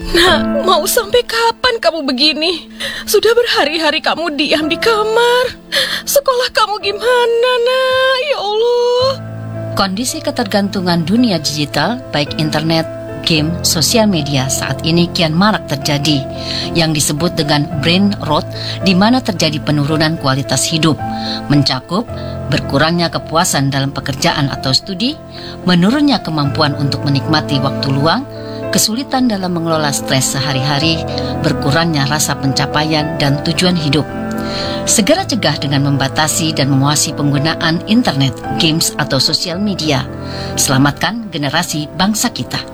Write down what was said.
Nak, mau sampai kapan kamu begini? Sudah berhari-hari kamu diam di kamar. Sekolah kamu gimana, Nak? Ya Allah. Kondisi ketergantungan dunia digital, baik internet, game, sosial media saat ini kian marak terjadi, yang disebut dengan brain rot, di mana terjadi penurunan kualitas hidup, mencakup berkurangnya kepuasan dalam pekerjaan atau studi, menurunnya kemampuan untuk menikmati waktu luang, kesulitan dalam mengelola stres sehari-hari, berkurangnya rasa pencapaian dan tujuan hidup. Segera cegah dengan membatasi dan menguasai penggunaan internet, games, atau sosial media. Selamatkan generasi bangsa kita.